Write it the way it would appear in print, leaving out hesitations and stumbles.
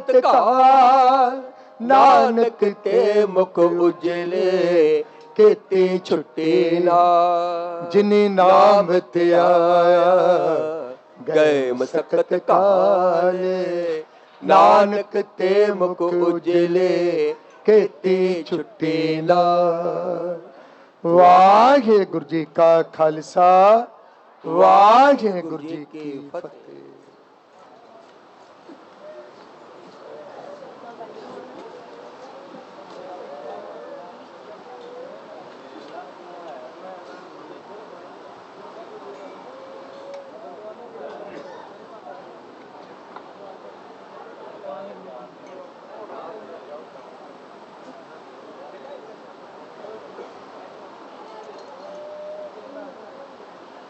ਸਖਤ ਕਾਲ, ਨਾਨਕ ਤੇ ਮੁਖ ਉਜਲੇ, ਕੀਤੀ ਛੁੱਟੀ ਨਾ। ਜਿਨੀ ਨਾਮ ਧਿਆਇਆ, ਗਏ ਮਸਕਤ ਕਾਲੇ, ਨਾਨਕ ਤੇ ਮੁਖ ਉਜਲੇ, ਕੀਤੀ ਛੁੱਟੀ ਨਾ। ਵਾਹਿਗੁਰੂ ਜੀ ਕਾ ਖਾਲਸਾ, ਵਾਹਿਗੁਰੂ ਜੀ ਕੀ ਫਤਿਹ।